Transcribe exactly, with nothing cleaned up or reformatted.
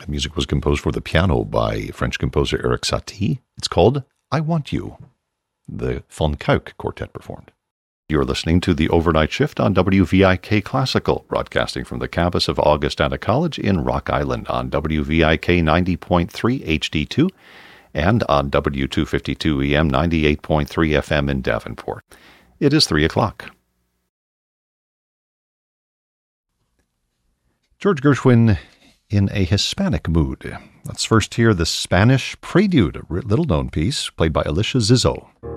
The music was composed for the piano by French composer Erik Satie. It's called I Want You. The Von Kuik Quartet performed. You're listening to the Overnight Shift on W V I K Classical, broadcasting from the campus of Augustana College in Rock Island on W V I K ninety point three H D two and on W two fifty-two E M ninety-eight point three F M in Davenport. It is three o'clock. George Gershwin in a Hispanic mood. Let's first hear the Spanish Prelude, a little-known piece played by Alicia Zizzo.